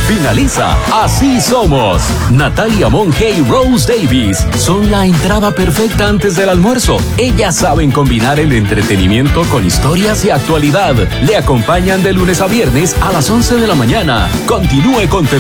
Finaliza Así Somos. Natalia Monge y Rose Davis son la entrada perfecta antes del almuerzo. Ellas saben combinar el entretenimiento con historias y actualidad. Le acompañan de lunes a viernes a las 11 de la mañana. Continúe con